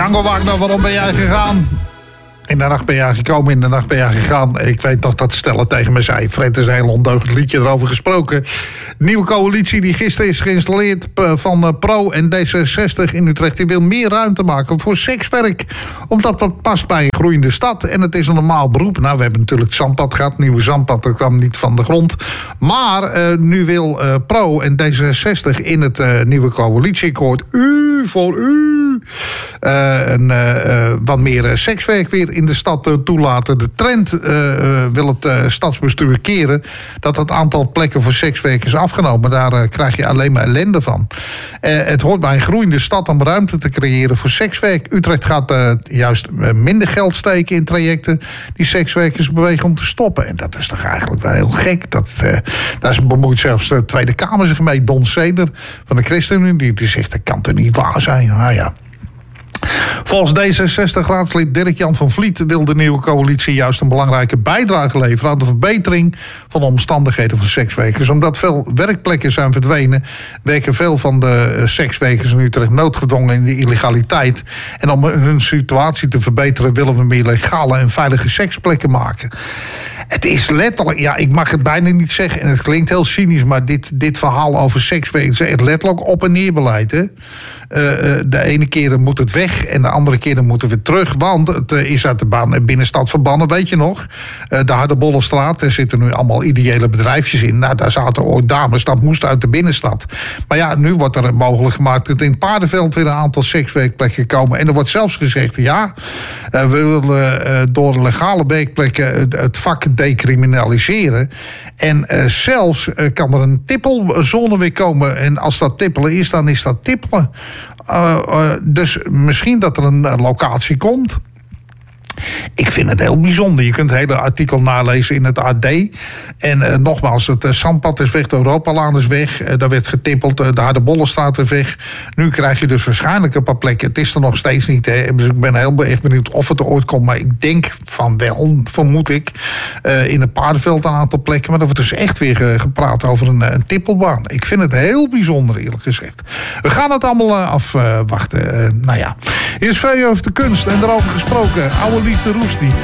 Django Wagner, waarom ben jij gegaan? In de nacht ben jij gekomen, in de nacht ben jij gegaan. Ik weet nog dat Stella tegen me zei. Fred is een heel ondeugend liedje erover gesproken. Nieuwe coalitie die gisteren is geïnstalleerd van Pro en D66 in Utrecht. Die wil meer ruimte maken voor sekswerk. Omdat dat past bij een groeiende stad. En het is een normaal beroep. Nou, we hebben natuurlijk het zandpad gehad. Het nieuwe zandpad, dat kwam niet van de grond. Maar nu wil Pro en D66 in het nieuwe coalitieakkoord voor u wat meer sekswerk weer in de stad toelaten. De trend wil het stadsbestuur keren dat het aantal plekken voor sekswerk is afgenomen. Daar krijg je alleen maar ellende van. Het hoort bij een groeiende stad om ruimte te creëren voor sekswerk. Utrecht gaat juist minder geld steken in trajecten die sekswerkers bewegen om te stoppen. En dat is toch eigenlijk wel heel gek. Daar bemoeit zelfs de Tweede Kamer zich mee. Don Seder van de ChristenUnie die zegt dat kan toch niet waar zijn. Nou ja. Volgens D66-raadslid Dirk-Jan van Vliet wil de nieuwe coalitie juist een belangrijke bijdrage leveren aan de verbetering van de omstandigheden van sekswerkers. Omdat veel werkplekken zijn verdwenen, werken veel van de sekswerkers in Utrecht noodgedwongen in de illegaliteit. En om hun situatie te verbeteren willen we meer legale en veilige seksplekken maken. Het is letterlijk, ja, ik mag het bijna niet zeggen en het klinkt heel cynisch, maar dit verhaal over sekswerk is echt letterlijk op- en neerbeleid, hè? De ene keer moet het weg en de andere keer moet het weer terug. Want het is uit de binnenstad verbannen, weet je nog. De Hardebollenstraat, daar zitten nu allemaal ideële bedrijfjes in. Nou, daar zaten ooit dames, dat moest uit de binnenstad. Maar ja, nu wordt er mogelijk gemaakt dat in het Paardenveld weer een aantal sekswerkplekken komen. En er wordt zelfs gezegd, ja, we willen door legale werkplekken het vak decriminaliseren. En zelfs kan er een tippelzone weer komen. En als dat tippelen is, dan is dat tippelen. Dus misschien dat er een locatie komt. Ik vind het heel bijzonder. Je kunt het hele artikel nalezen in het AD. En nogmaals, het zandpad is weg, de Europalaan is weg. Daar werd getippeld, de Hardebollenstraat is weg. Nu krijg je dus waarschijnlijk een paar plekken. Het is er nog steeds niet. Hè. Dus ik ben heel erg benieuwd of het er ooit komt. Maar ik denk van wel, vermoed ik. In het Paardenveld een aantal plekken. Maar er wordt dus echt weer gepraat over een tippelbaan. Ik vind het heel bijzonder, eerlijk gezegd. We gaan het allemaal afwachten. Nou ja, hier is VU over de kunst. En daarover gesproken, oude liefde roest niet.